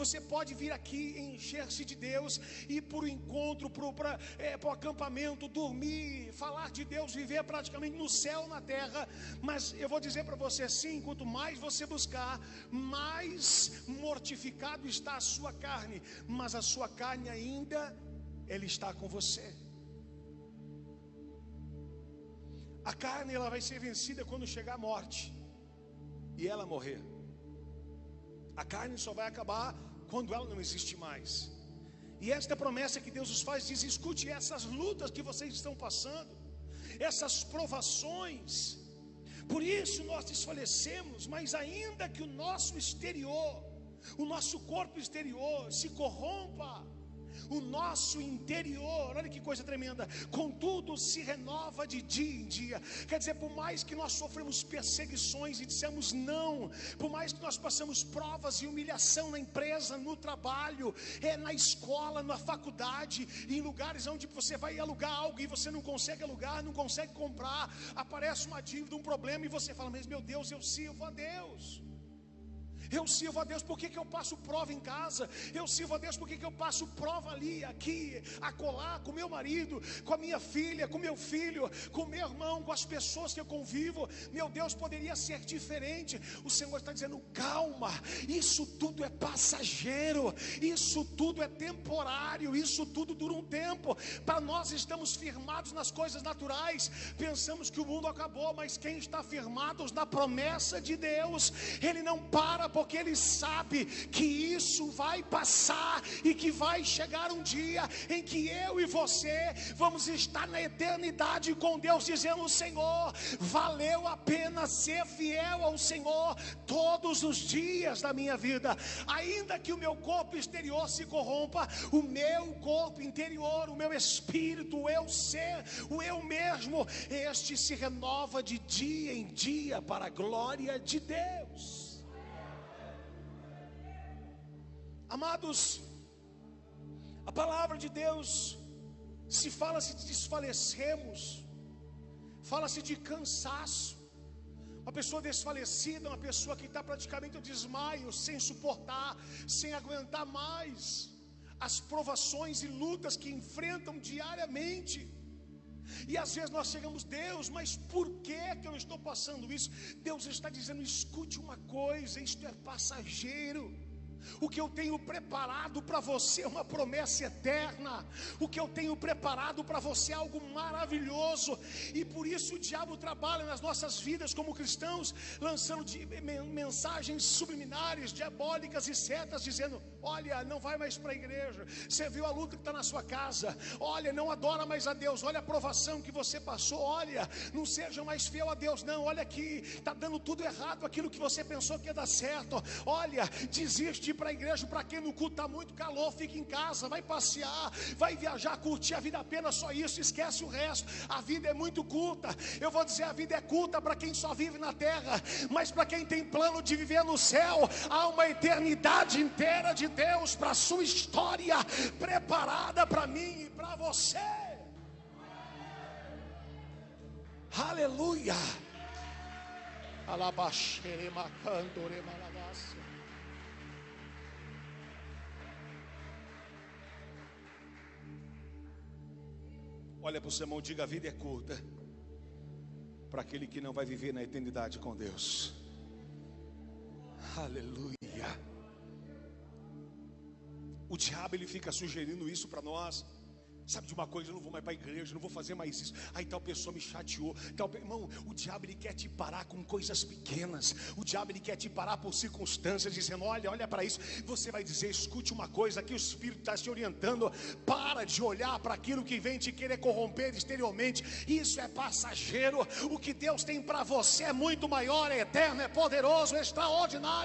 Você pode vir aqui, encher-se de Deus, ir para o encontro, para o acampamento, dormir, falar de Deus, viver praticamente no céu, na terra. Mas eu vou dizer para você assim: quanto mais você buscar, mais mortificado está a sua carne. Mas a sua carne ainda, ela está com você. A carne, ela vai ser vencida quando chegar a morte e ela morrer. A carne só vai acabar quando ela não existe mais. E esta promessa que Deus nos faz diz: escute, essas lutas que vocês estão passando, essas provações, por isso nós desfalecemos. Mas ainda que o nosso exterior, o nosso corpo exterior se corrompa, o nosso interior, olha que coisa tremenda, contudo se renova de dia em dia. Quer dizer, por mais que nós sofremos perseguições e dissemos não, por mais que nós passamos provas e humilhação na empresa, no trabalho, na escola, na faculdade, em lugares onde você vai alugar algo e você não consegue alugar, não consegue comprar, aparece uma dívida, um problema, e você fala: mas meu Deus, eu sirvo a Deus. Eu sirvo a Deus, por que eu passo prova em casa? Eu sirvo a Deus, por que eu passo prova ali, aqui, acolá, com meu marido, com a minha filha, com meu filho, com meu irmão, com as pessoas que eu convivo? Meu Deus, poderia ser diferente. O Senhor está dizendo: calma, isso tudo é passageiro, isso tudo é temporário, isso tudo dura um tempo. Para nós estamos firmados nas coisas naturais, pensamos que o mundo acabou, mas quem está firmado na promessa de Deus, ele não para, porque ele sabe que isso vai passar e que vai chegar um dia em que eu e você vamos estar na eternidade com Deus, dizendo: Senhor, valeu a pena ser fiel ao Senhor todos os dias da minha vida. Ainda que o meu corpo exterior se corrompa, o meu corpo interior, o meu espírito, o eu ser, o eu mesmo, este se renova de dia em dia para a glória de Deus. Amados, a palavra de Deus, se fala-se de desfalecemos, fala-se de cansaço. Uma pessoa desfalecida, uma pessoa que está praticamente ao desmaio, sem suportar, sem aguentar mais as provações e lutas que enfrentam diariamente. E às vezes nós chegamos: Deus, mas por que eu estou passando isso? Deus está dizendo: escute uma coisa, isto é passageiro. O que eu tenho preparado para você é uma promessa eterna. O que eu tenho preparado para você é algo maravilhoso. E por isso o diabo trabalha nas nossas vidas como cristãos, lançando mensagens subliminares, diabólicas e setas, dizendo: olha, não vai mais para a igreja. Você viu a luta que está na sua casa? Olha, não adora mais a Deus. Olha a provação que você passou. Olha, não seja mais fiel a Deus, não. Olha aqui, está dando tudo errado, aquilo que você pensou que ia dar certo. Olha, desiste para a igreja. Para quem no culto está muito calor, fica em casa, vai passear, vai viajar, curtir a vida, apenas só isso, esquece o resto. A vida é muito curta. Eu vou dizer, a vida é curta para quem só vive na terra, mas para quem tem plano de viver no céu, há uma eternidade inteira de Deus para a sua história, preparada para mim e para você. Aleluia. Olha para o seu irmão e diga: a vida é curta para aquele que não vai viver na eternidade com Deus. Aleluia. O diabo, ele fica sugerindo isso para nós. Sabe de uma coisa? Eu não vou mais para a igreja, não vou fazer mais isso. Aí tal pessoa me chateou. Irmão, o diabo, ele quer te parar com coisas pequenas. O diabo, ele quer te parar por circunstâncias, dizendo: olha para isso. Você vai dizer: escute uma coisa, que o Espírito está te orientando. Para de olhar para aquilo que vem te querer corromper exteriormente. Isso é passageiro. O que Deus tem para você é muito maior, é eterno, é poderoso, é extraordinário.